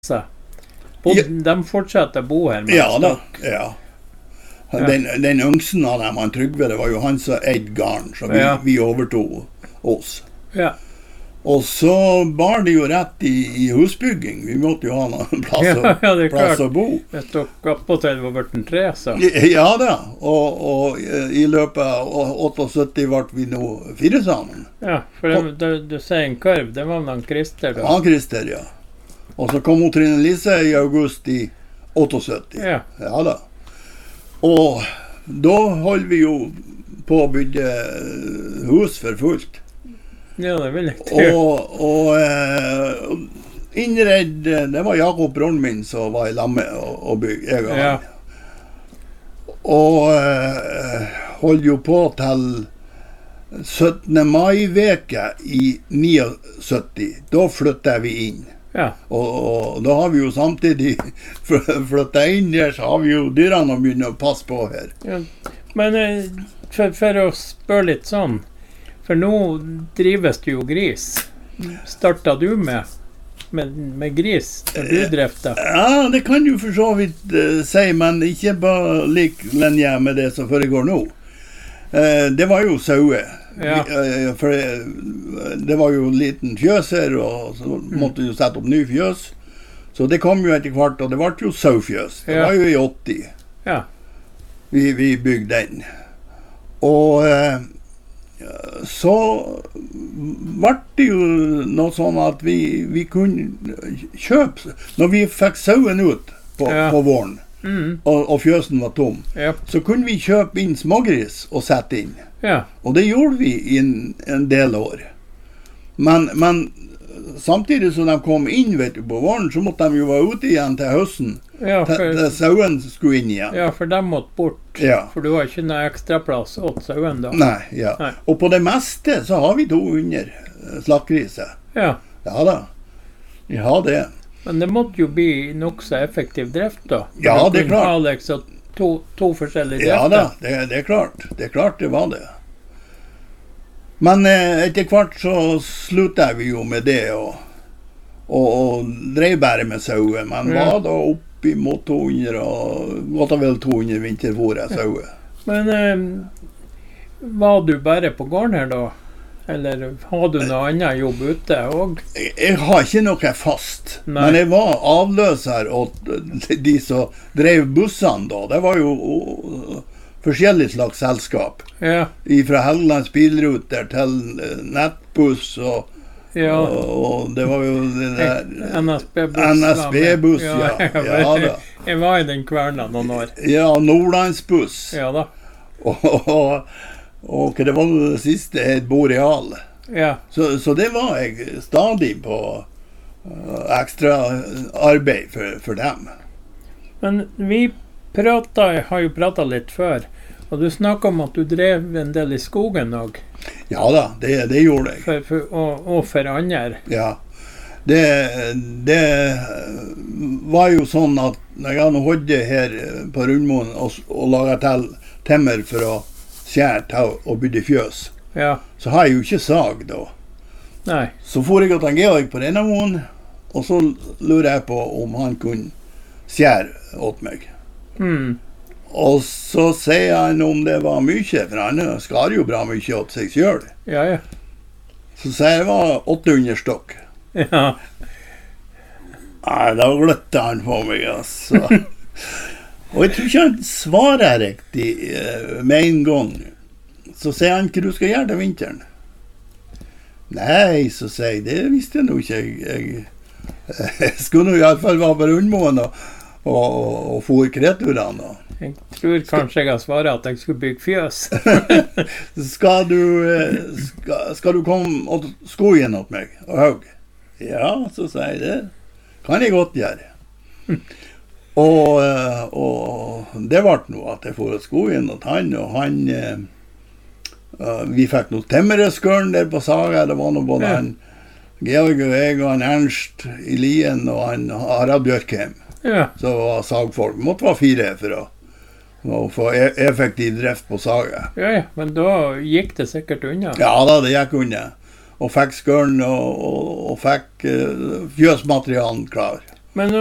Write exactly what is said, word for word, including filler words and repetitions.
Bod, ja. De fortsetter å bo her med ja, da, ja. Den, den yngsten av dem, han Trygve, det var jo han som eide garden, så vi, ja. vi overtog oss. Ja. Og så bar det jo rett i, i husbygging. Vi måtte jo ha noen plass, ja, ja, plass å bo. Hvis dere oppå til var vært en tre, så. Ja da, og, og i løpet av syttiåtte ble vi nå fire sammen. Ja, for det, du, du sier en karv, det var han Krister da. Han Krister, ja. Og så kom hun Trine Lise i august i syttiåtte. Ja. Ja da. Og da holdt vi jo på å bygge hus for fullt. Ja, det vil jeg tro. Og, og eh, innredd, det var Jakob broren min som var i lammet og, og bygge. Jeg og ja. Og eh, holdt jo på til syttende mai-veke i syttini. Da flyttet vi inn. Ja. Og, og da har vi jo samtidig flyttet inn der, så har vi jo dyrene å begynne å passe på her. Ja. Men for, for å spørre litt sånn, for nå drives det jo gris. Startet du med, med, med gris da du drev det? Ja, det kan du for så vidt uh, si, men ikke bare like linje med det som foregår nå. Uh, det var jo sauer. Ja. Uh, for uh, det var jo en liten fjøs her, og så måtte jo sette opp ny fjøs. Så det kom jo etter hvert, og det ble jo saufjøs. Det ja. var jo i åtti. Ja. Vi, vi bygde den. Og uh, så ble det jo noe sånn at vi, vi kunne kjøpe, når vi fikk sauen ut på, ja. på våren, mm. og, og fjøsen var tom, ja. så kunne vi kjøpe inn smågris og sette inn. Ja. Og det gjorde vi i en, en del år. Men, men samtidig som de kom inn vet du, på våren, så måtte de jo være ute igjen til høsten. Ja, for, til, til sauen skulle inn igjen. Ja, for de måtte bort. Ja. For du har ikke noe ekstra plass åt sauen da. Nei, ja. Nei. Og på det meste så har vi to hundre slaktgriser. Ja. Ja da. Vi har det. Men det måtte jo bli nok så effektiv drift da. Ja, det er klart. Ha liksom to, to forskjellige drifter. Ja da, det, det er klart. Det er klart det var det. Men eh, etter hvert så sluttet vi jo med det, og, og, og drev bare med sauer. Men ja. var da opp i mot to hundre, og godt vel to hundre vinterfôret sauer. Men eh, var du bare på gården her da? Eller har du noe annet jobb ute også? Jeg, jeg har ikke noe fast. Nei. Men jeg var avløser åt de som drev bussene da. Det var jo uh, forskjellig slags selskap. Ja. Fra Helgelands bilruter til nettbuss og, ja. og, og det var jo det der N S B-buss. N S B-buss, ja. Ja, ja, ja da. Jeg var i den kverna noen år. Ja, Nordlandsbuss. Ja da. Og, og, og det var det siste, et Boreal. Ja. Så, så det var jeg stadig på uh, ekstra arbeid for, for dem. Men vi pratet, har jo pratet litt før, og du snakket om at du drev en del i skogen også. Ja da, det, det gjorde jeg. For, for, og, og for andre. Ja, det, det var jo sånn at når jeg hadde holdt her på Rundmoen og, og laget til temmer for å skjære til og bygge fjøs, ja. så har jeg jo ikke sag da. Nei. Så for jeg til Georg på denne månen, og så lurer jeg på om han kunne skjære åt meg. Mm. Og så sier han om det var mye, for han skar jo bra mye åt seg selv. Ja, ja. Så sier jeg det var åtte hundre stokk. Ja. Nei, da gløtte han på meg, altså. Og jeg tror ikke han svarer riktig uh, med en gang. Så sier han hva du skal gjøre til vinteren. Nei, så sier jeg, det visste jeg nå ikke. Jeg, jeg, jeg skulle nå i alle fall være på Rundmoen og, og, og få kreturene. Jeg tror kanskje jeg har svaret at jeg skulle bygge fjøs. skal, du, skal, skal du komme og sko igjen åt meg og høg? Ja, så sier jeg det. Kan jeg godt gjøre. Og, og det ble noe at jeg får et sko inn og han, og han uh, vi fikk noe temmereskørn der på Saga, det var noe både ja. han Georg og jeg og han Ernst i Lien og han Harald Bjørkheim, ja. så var sagfolk, måtte være fire for å, å få e- effektiv drift på Saga. Ja, ja, men da gikk det sikkert unna. Ja da, det gikk unna, og fikk skørn og, og, og fikk uh, fjøsmaterialen klar. Men